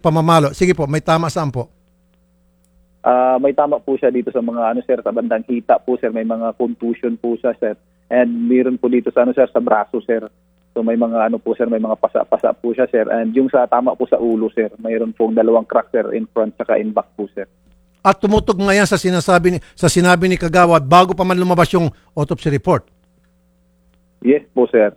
pamamalo. Sige po, may tama saan po? May tama po siya dito sa mga sir, sa bandang hita po sir, may mga contusion po siya sir. And meron po dito sa sir, sa braso sir. So may mga po sir, may mga pasa-pasa po siya sir. And yung sa tama po sa ulo sir, mayroon pong 2 crack sir, in front saka in back po sir. At tumutog nga yan sa sinabi ni Kagawad bago pa man lumabas yung autopsy report. Yes po sir.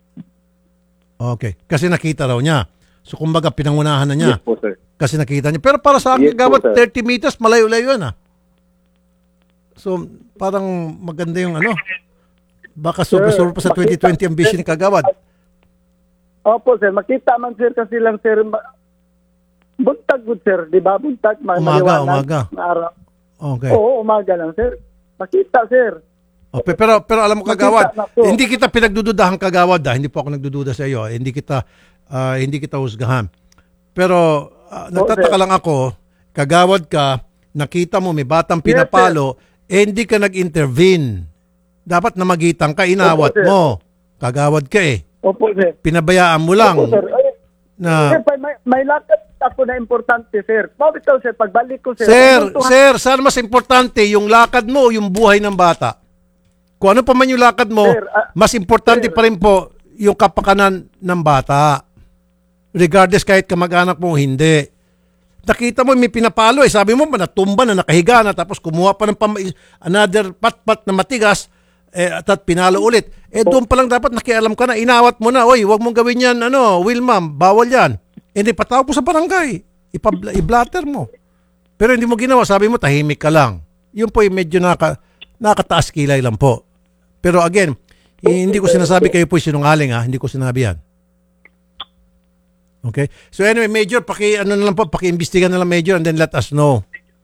Okay, kasi nakita raw niya. So kumbaga pinangunahan na niya. Yes po sir. Kasi nakita niya. Pero para sa akin, Yes, Kagawad, po, sir. 30 meters, malayo-layo yan So, parang maganda yung baka sobra-sobra pa sa 2020 ang vision ni Kagawad. Opo sir, makita man sir kasi lang sir, buntag good sir, di ba? Buntag, Umaga. na araw. Okay. Oo, umaga lang sir. Makita sir. Okay, pero alam mo Kagawad, Makita na po. hindi kita pinagdududahan Kagawad Hindi po ako nagdududa sa iyo. Hindi kita husgahan. Pero nagtataka lang ako, Kagawad ka, nakita mo may batang pinapalo, hindi ka nag-intervene. Dapat namagitan ka, inawat Opo, sir. mo. Kagawad ka Opo sir. Pinabayaan mo lang Opo sir. na Sir, may lakad ako na importante sir. Mabitaw sir, pagbalik ko sir. Sir, saan mas importante yung lakad mo o yung buhay ng bata? Kung ano pa man yung lakad mo, Sir, mas importante sir. pa rin po yung kapakanan ng bata. Regardless kahit kamag-anak mo o hindi. Nakita mo may pinapalo sabi mo natumba na, nakahiga na, tapos kumuha pa ng another pat-pat na matigas at pinalo ulit. Doon pa lang dapat nakialam ka na, inawat mo na, oy, wag mong gawin yan, Wilma, bawal yan. Hindi, patawag mo sa barangay. I-blatter mo. Pero hindi mo ginawa, sabi mo, tahimik ka lang. Yun po yung medyo nakataas kilay lang po. Pero again, hindi ko sinasabi kayo po sinungaling hindi ko sinabi yan. Okay? So anyway, Major, paki-imbestigan na lang Major and then let us know.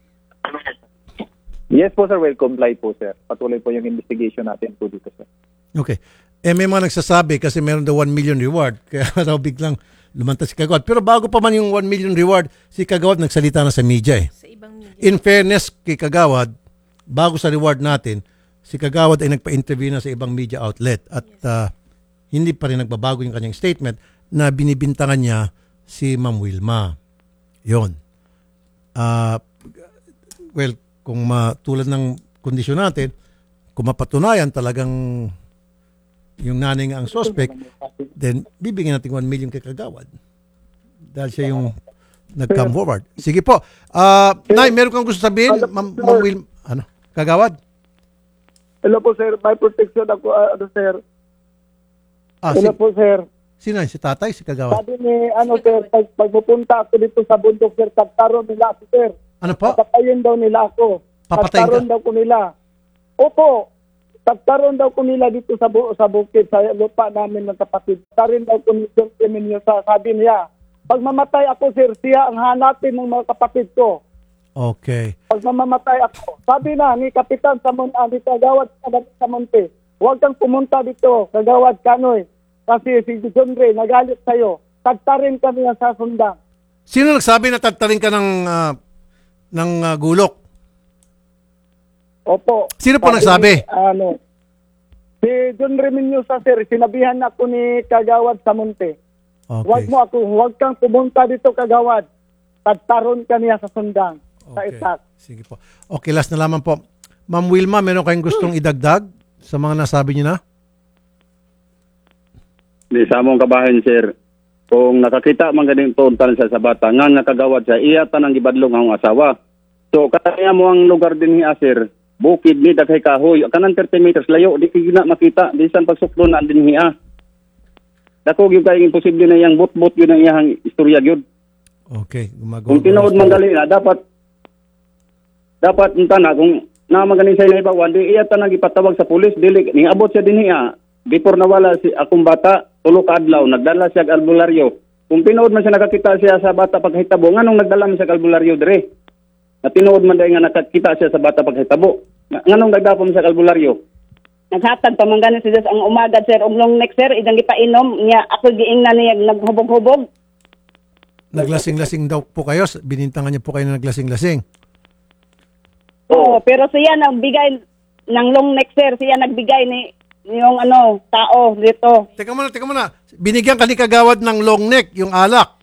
Yes po sir, will comply po sir. Patuloy po yung investigation natin po dito sir. Okay. May mga nagsasabi kasi meron daw 1 million reward. Kaya daw biglang lumantas si Kagawad. Pero bago pa man yung 1 million reward, si Kagawad nagsalita na sa media Sa ibang media. In fairness kay Kagawad, bago sa reward natin, si Kagawad ay nagpa-interview na sa ibang media outlet at hindi pa rin nagbabago yung kanyang statement na binibintangan niya si Ma'am Wilma. Yun. Well, kung tulad ng kondisyon natin, kung mapatunayan talagang yung nanay nga ang suspect, then bibigyan natin 1 million kay Kagawad. Dahil siya yung nag-come forward. Sige po. Nay, meron kang gusto sabihin? Ma'am Wilma, Kagawad? Hello po sir, may protection ako sir. Hello po sir. Sino yun? Si tatay? Si Kagawad? Sabi ni sir, pag pupunta ako dito sa bundok sir, tagtaron nila ako sir. Ano po? Papatayin daw nila ako. Papatayin Tagtaron ka? daw ko nila. Opo. Tagtaron daw ko nila dito sa bukid, sa lupa namin ng kapatid. Tarin daw ko nila sa sabi niya. Pag mamatay ako sir, siya ang hanapin ng mga kapatid ko. Okay. Pag mamamatay ako, sabi na ni Kapitan ni Kagawad sa Monte, huwag kang pumunta dito, Kagawad Kanoy. Kasi si John Ray nagalit sa'yo. Tagtarin kami sa sundang. Sino nagsabi na tagtarin ka ng gulok? Opo. Sino po nagsabi? Si John Reminyosa sir, sinabihan ako ni Kagawad sa Monte. Okay. Huwag kang pumunta dito, Kagawad. Tagtaron kaniya sa sundang. Sa Okay. itak. Sige po. Okay, last na lamang po. Ma'am Wilma, meron kayong gustong idagdag sa mga nasabi niyo na? Di sa among kabahin, sir, kung nakakita man ganing tuntan sa bata, nga nakagawad sa iya tanang gibadlong ang asawa. So, kaya mo ang lugar din niya, sir, bukid ni daghay kahoy, kanang 30 meters layo, di kina makita, bisan pagsuklo na din niya. Dako gyud kay imposible na yang bot-bot yun ang iyang istorya gyud. Okay. Gumagawa. Kung tinuod man gali na, dapat unta na, kung namaganin sa ibawan, di iya tanang ipatawag sa pulis, dili, ni abot siya din niya. Before nawala si akong bata, tulo ka adlaw, nagdala siya sa albularyo. Kung tinuod man siya nakakita siya sa bata paghitabo, nganong nagdala man siya sa albularyo dire? Na tinuod man dahil nga nakakita siya sa bata paghitabo. Nganong nagdapom siya sa albularyo? Naghatag pa man gani si Diyos ang umaga, sir. Long next, sir, idang ipainom niya. Ako giingnan niya, naghubog-hubog. Naglasing-lasing daw po kayo. Binintangan niyo po kayo na naglasing-lasing. Oo, pero siya nagbigay ng long neck, sir. Siya nagbigay ni yung tao dito. Teka muna. Binigyan ka ni Kagawad ng long neck, yung alak.